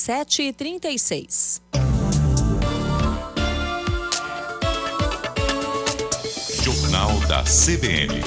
7h36. Jornal da CBN.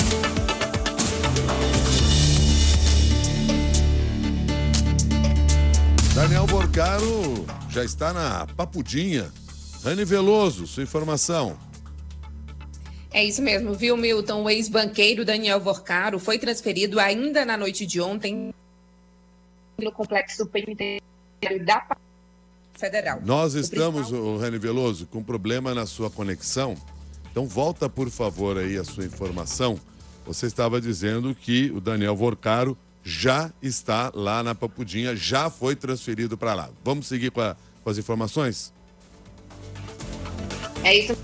Daniel Vorcaro já está na Papudinha. Rani Veloso, sua informação. É isso mesmo, viu, Milton? O ex-banqueiro Daniel Vorcaro foi transferido ainda na noite de ontem no complexo penitenciário da Federal. Nós estamos, Rani Veloso, com problema na sua conexão. Então volta, por favor, aí a sua informação. Você estava dizendo que o Daniel Vorcaro já está lá na Papudinha, já foi transferido para lá. Vamos seguir com as informações? É isso.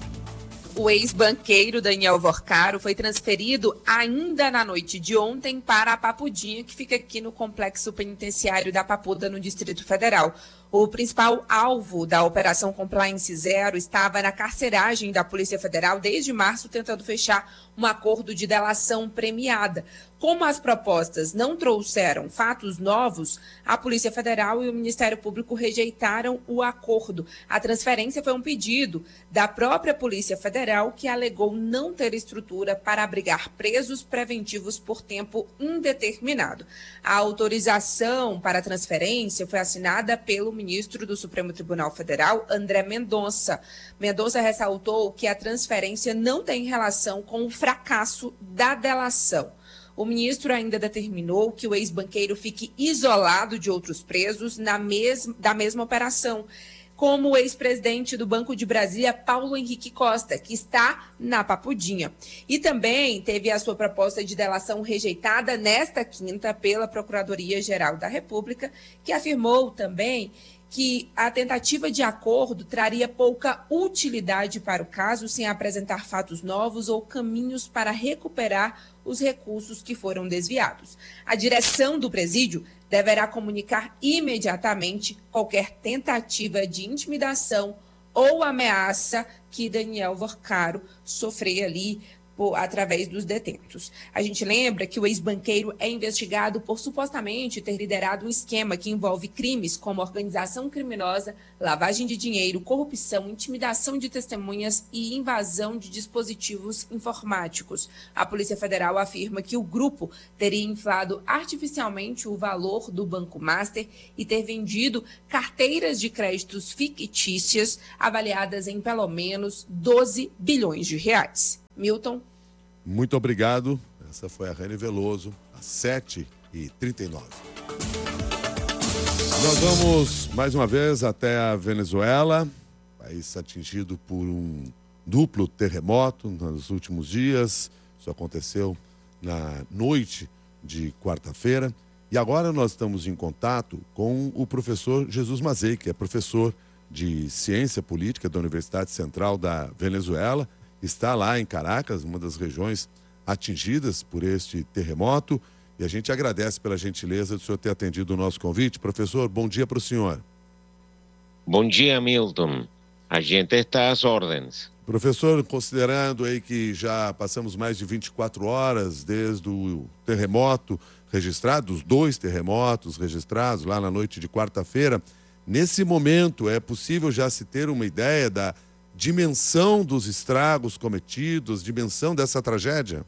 O ex-banqueiro Daniel Vorcaro foi transferido ainda na noite de ontem para a Papudinha, que fica aqui no complexo penitenciário da Papuda, no Distrito Federal. O principal alvo da Operação Compliance Zero estava na carceragem da Polícia Federal desde março, tentando fechar um acordo de delação premiada. Como as propostas não trouxeram fatos novos, a Polícia Federal e o Ministério Público rejeitaram o acordo. A transferência foi um pedido da própria Polícia Federal, que alegou não ter estrutura para abrigar presos preventivos por tempo indeterminado. A autorização para a transferência foi assinada pelo ministro do Supremo Tribunal Federal, André Mendonça. Mendonça ressaltou que a transferência não tem relação com o fracasso da delação. O ministro ainda determinou que o ex-banqueiro fique isolado de outros presos da mesma operação, como o ex-presidente do Banco de Brasília, Paulo Henrique Costa, que está na Papudinha. E também teve a sua proposta de delação rejeitada nesta quinta pela Procuradoria-Geral da República, que afirmou também que a tentativa de acordo traria pouca utilidade para o caso, sem apresentar fatos novos ou caminhos para recuperar os recursos que foram desviados. A direção do presídio deverá comunicar imediatamente qualquer tentativa de intimidação ou ameaça que Daniel Vorcaro sofreu ali através dos detentos. A gente lembra que o ex-banqueiro é investigado por supostamente ter liderado um esquema que envolve crimes como organização criminosa, lavagem de dinheiro, corrupção, intimidação de testemunhas e invasão de dispositivos informáticos. A Polícia Federal afirma que o grupo teria inflado artificialmente o valor do Banco Master e ter vendido carteiras de créditos fictícias avaliadas em pelo menos 12 bilhões de reais. Milton. Muito obrigado. Essa foi a Rani Veloso, às 7h39. Nós vamos, mais uma vez, até a Venezuela, país atingido por um duplo terremoto nos últimos dias. Isso aconteceu na noite de quarta-feira. E agora nós estamos em contato com o professor Jesus Mazei, que é professor de Ciência Política da Universidade Central da Venezuela. Está lá em Caracas, uma das regiões atingidas por este terremoto, e a gente agradece pela gentileza do senhor ter atendido o nosso convite. Professor, bom dia para o senhor. Bom dia, Milton. A gente está às ordens. Professor, considerando aí que já passamos mais de 24 horas desde o terremoto registrado, os 2 terremotos registrados lá na noite de quarta-feira, nesse momento é possível já se ter uma ideia da dimensão dos estragos cometidos, dimensão dessa tragédia?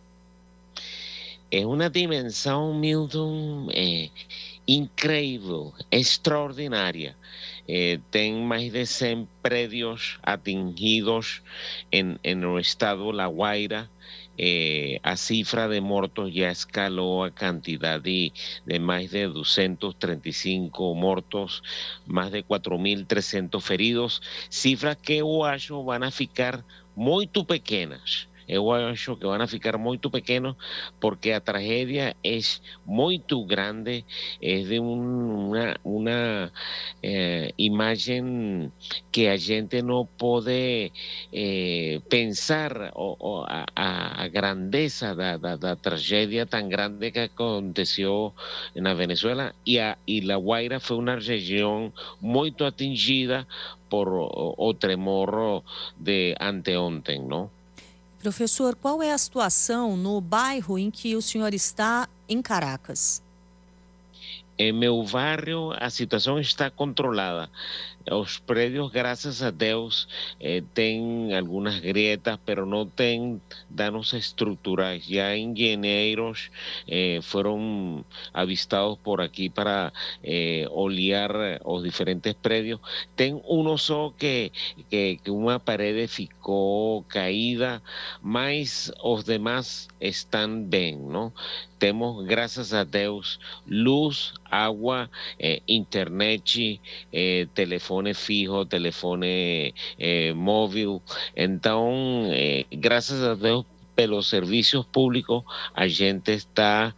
É uma dimensão, Milton, incrível, extraordinária. Tem mais de 100 prédios atingidos no estado La Guaira. A cifra de mortos já escalou a quantidade de mais de 235 mortos, mais de 4.300 feridos, cifras que eu acho vão ficar muito pequenas. Eu acho que vão ficar muito pequenos porque a tragédia é muito grande, é de uma imagem que a gente não pode pensar a grandeza da tragédia tão grande que aconteceu na Venezuela, e La Guaira foi uma região muito atingida por o tremor de anteontem, não? Professor, qual é a situação no bairro em que o senhor está em Caracas? Em meu bairro a situação está controlada. Os prédios, graças a Deus, têm algumas grietas, mas não têm danos estruturais. Já engenheiros foram avistados por aqui para olhar os diferentes prédios. Tem um só que uma parede ficou caída, mas os demais estão bem, não? Temos, graças a Deus, luz, água, internet, telefone fijo, telefone móvel. Então, graças a Deus, pelos serviços públicos, a gente está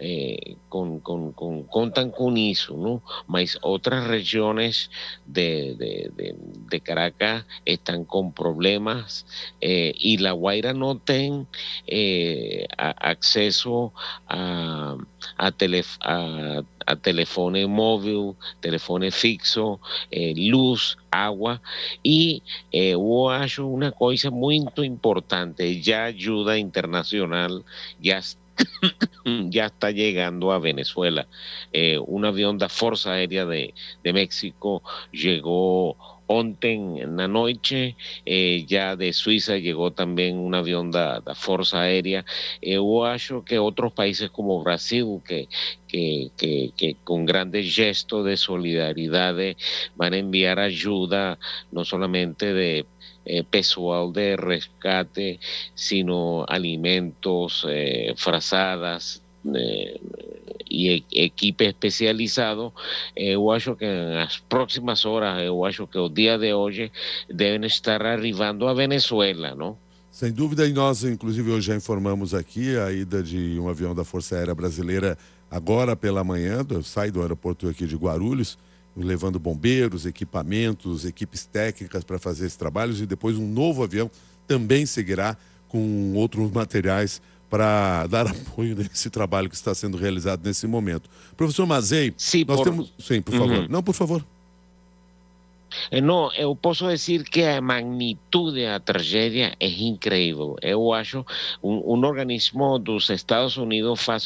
contam com isso, não? Mas outras regiões de Caracas estão com problemas e La Guaira não tem acesso a telefone móvel, telefone fixo, luz, água e eu acho uma coisa muito importante, já ajuda internacional ya está llegando a Venezuela. Un avión de Fuerza Aérea de México llegó ontem en la noche, ya de Suiza llegó también un avión de Fuerza Aérea. Yo acho que otros países como Brasil, que con grandes gestos de solidaridad van a enviar ayuda, no solamente de pessoal de rescate, sino alimentos, frazadas e equipe especializado. Eu acho que nas próximas horas, eu acho que o dia de hoje devem estar arribando a Venezuela, não? Sem dúvida, e nós, inclusive, hoje já informamos aqui a ida de um avião da Força Aérea Brasileira agora pela manhã, sai do aeroporto aqui de Guarulhos, levando bombeiros, equipamentos, equipes técnicas para fazer esses trabalhos, e depois um novo avião também seguirá com outros materiais para dar apoio nesse trabalho que está sendo realizado nesse momento. Professor Mazei, nós temos... Sim, por favor. Não, por favor. Não, eu posso dizer que a magnitude da tragédia é incrível. Eu acho um organismo dos Estados Unidos faz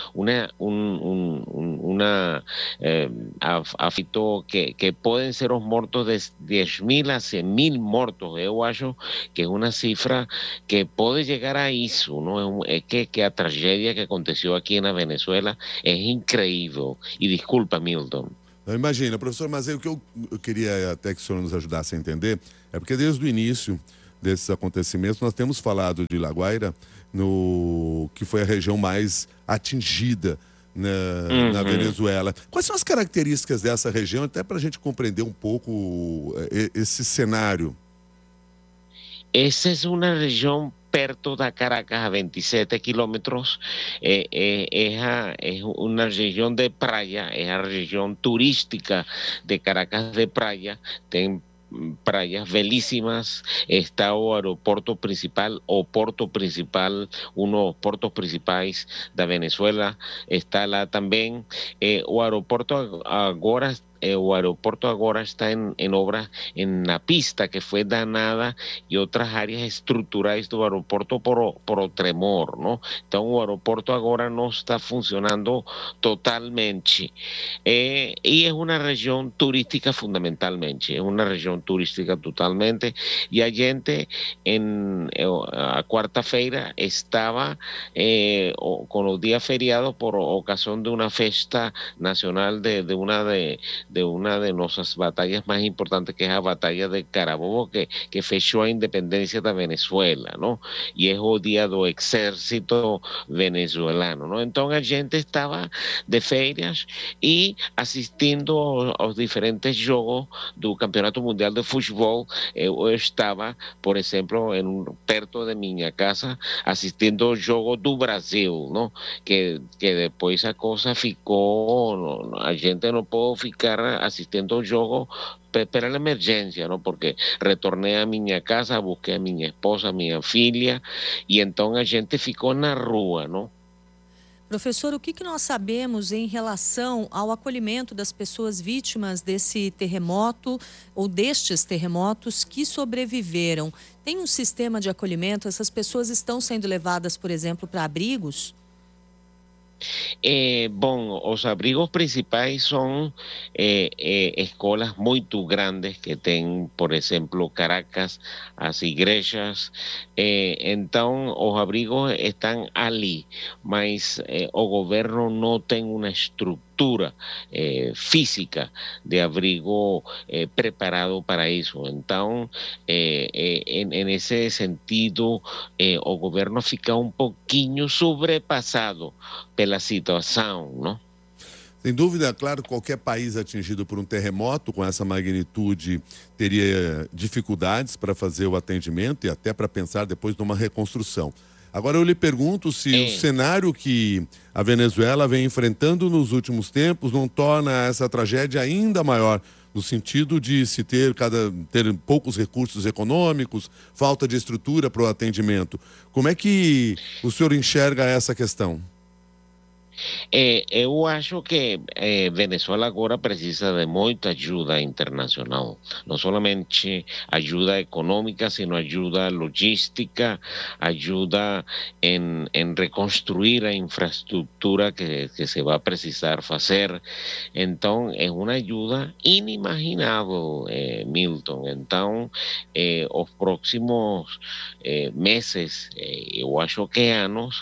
afirmou que podem ser os mortos de 10.000 a 100.000 mortos. Eu acho que é uma cifra que pode chegar a isso, não? É que a tragédia que aconteceu aqui na Venezuela é incrível. E desculpa, Milton. Imagina, professor, mas o que eu queria até que o senhor nos ajudasse a entender é porque desde o início desses acontecimentos nós temos falado de La Guaira, que foi a região mais atingida na Venezuela. Quais são as características dessa região, até para a gente compreender um pouco esse cenário? Essa é uma região perto da Caracas, a 27 kilómetros, es una región de playa, es la región turística de Caracas de playa, tem praias belísimas, está o aeroporto principal, o porto principal, uno dos portos principais da Venezuela, está lá também, o aeroporto agora está en obra en la pista que fue danada y otras áreas estructurales del aeropuerto por tremor, ¿no? Entonces el aeropuerto ahora no está funcionando totalmente. Y es una región turística fundamentalmente, es una región turística totalmente. Y a gente a quarta-feira estaba con los días feriados por ocasión de una fiesta nacional de una de nuestras batallas más importantes, que es la batalla de Carabobo, que fechó a independencia de Venezuela, ¿no? Y es el día del ejército venezolano, ¿no? Entonces la gente estaba de ferias y asistiendo a los diferentes juegos del Campeonato Mundial de Fútbol. Eu estaba, por ejemplo, perto de mi casa, asistiendo al juego do Brasil, ¿no? Que después esa cosa ficou, a gente no pudo ficar asistiendo ao jogo pela emergência, não? Porque retornei a minha casa, busquei a minha esposa, a minha filha, e então a gente ficou na rua, não? Professor, o que nós sabemos em relação ao acolhimento das pessoas vítimas desse terremoto ou destes terremotos que sobreviveram? Tem um sistema de acolhimento? Essas pessoas estão sendo levadas, por exemplo, para abrigos? Bom, os abrigos principais são escolas muito grandes que tem, por exemplo, Caracas, as igrejas. Então, os abrigos estão ali, mas o governo não tem uma estrutura física de abrigo preparado para isso. Então, en ese sentido, o governo fica um pouquinho sobrepassado pela situação, não? Sem dúvida, claro, qualquer país atingido por um terremoto com essa magnitude teria dificuldades para fazer o atendimento e até para pensar depois numa reconstrução. Agora eu lhe pergunto se o cenário que a Venezuela vem enfrentando nos últimos tempos não torna essa tragédia ainda maior, no sentido de se ter poucos recursos econômicos, falta de estrutura para o atendimento. Como é que o senhor enxerga essa questão? Eu acho que Venezuela agora precisa de muita ajuda internacional, não somente ajuda econômica, sino ajuda logística, ajuda em reconstruir a infraestrutura que se vai precisar fazer. Então, é uma ajuda inimaginável, Milton. Então, os próximos meses, eu acho que anos,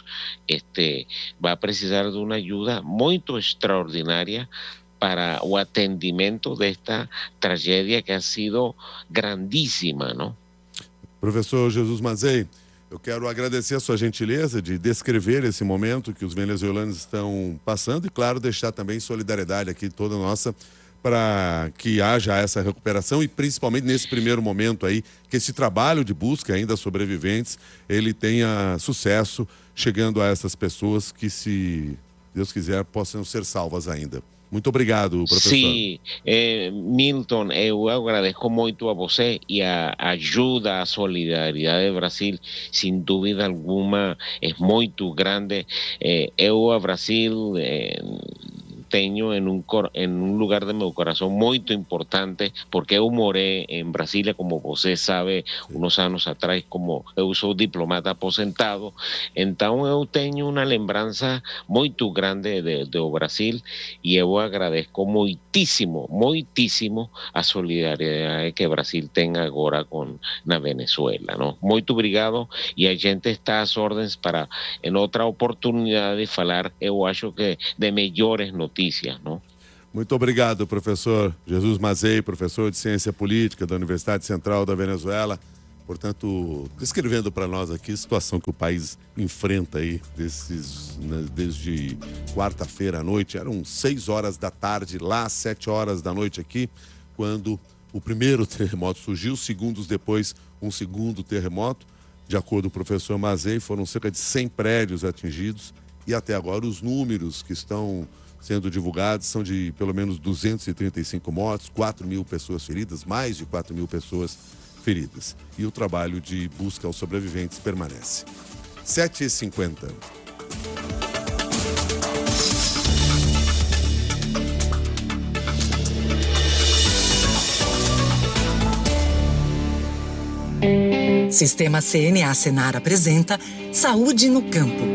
vai precisar de uma ajuda muito extraordinária para o atendimento desta tragédia que ha sido grandíssima, não? Professor Jesus Mazei, eu quero agradecer a sua gentileza de descrever esse momento que os venezuelanos estão passando e, claro, deixar também solidariedade aqui toda nossa para que haja essa recuperação e principalmente nesse primeiro momento aí, que esse trabalho de busca ainda sobreviventes, ele tenha sucesso chegando a essas pessoas que, se Deus quiser, possam ser salvas ainda. Muito obrigado, professor. Sim, Milton, eu agradeço muito a você e a ajuda, a solidariedade do Brasil, sem dúvida alguma, é muito grande. Eu, a Brasil, tenho em um lugar de meu coração muito importante, porque eu morei em Brasília, como você sabe, uns anos atrás, como eu sou diplomata aposentado. Então eu tenho uma lembrança muito grande do Brasil e eu agradeço muitíssimo a solidariedade que o Brasil tem agora na Venezuela, não? Muito obrigado e a gente está às ordens para, em outra oportunidade, falar, eu acho que de melhores notícias. Não? Muito obrigado, professor Jesus Mazei, professor de Ciência Política da Universidade Central da Venezuela. Portanto, descrevendo para nós aqui a situação que o país enfrenta aí desde quarta-feira à noite. Eram 6 horas da tarde lá, 7 horas da noite aqui, quando o primeiro terremoto surgiu. Segundos depois, um segundo terremoto. De acordo com o professor Mazei, foram cerca de 100 prédios atingidos e até agora os números que estão sendo divulgados são de pelo menos 235 mortos, 4 mil pessoas feridas, mais de 4 mil pessoas feridas. E o trabalho de busca aos sobreviventes permanece. 7h50. Sistema CNA Senar apresenta Saúde no Campo.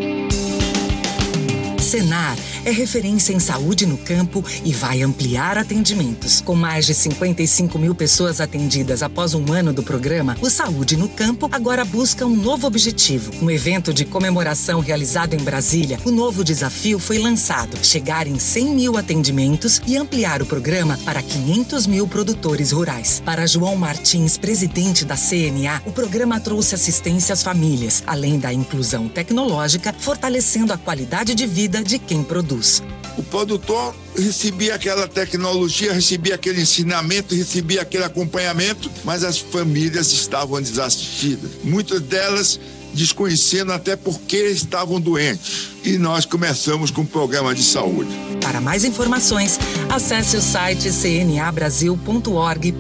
Senar é referência em saúde no campo e vai ampliar atendimentos. Com mais de 55 mil pessoas atendidas após um ano do programa, o Saúde no Campo agora busca um novo objetivo. No evento de comemoração realizado em Brasília, o novo desafio foi lançado: chegar em 100 mil atendimentos e ampliar o programa para 500 mil produtores rurais. Para João Martins, presidente da CNA, o programa trouxe assistência às famílias, além da inclusão tecnológica, fortalecendo a qualidade de vida de quem produz. O produtor recebia aquela tecnologia, recebia aquele ensinamento, recebia aquele acompanhamento, mas as famílias estavam desassistidas. Muitas delas desconhecendo até porque estavam doentes. E nós começamos com um programa de saúde. Para mais informações, acesse o site cnabrasil.org.br.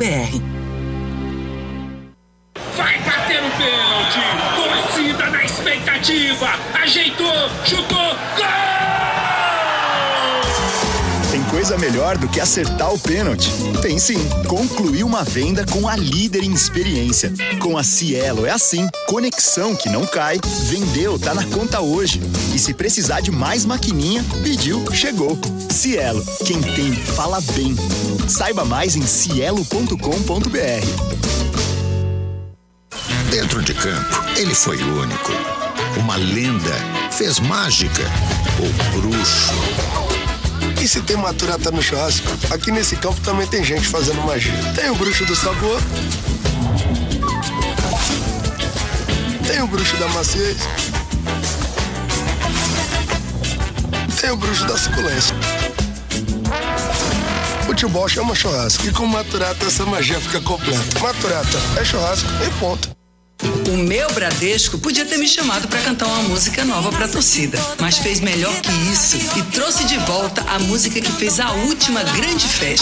Vai bater o pênalti! Torcida na expectativa! Ajeitou, chutou, gol! coisa melhor do que acertar o pênalti? Tem sim. Concluir uma venda com a líder em experiência. Com a Cielo é assim. Conexão que não cai. Vendeu, tá na conta hoje. E se precisar de mais maquininha, pediu, chegou. Cielo, quem tem, fala bem. Saiba mais em cielo.com.br. Dentro de campo, ele foi único. Uma lenda, fez mágica, o bruxo. E se tem maturata no churrasco, aqui nesse campo também tem gente fazendo magia. Tem o bruxo do sabor, tem o bruxo da maciez, tem o bruxo da suculência. Futebol chama churrasco e com maturata essa magia fica completa. Maturata é churrasco e ponto. O meu Bradesco podia ter me chamado para cantar uma música nova para a torcida, mas fez melhor que isso e trouxe de volta a música que fez a última grande festa.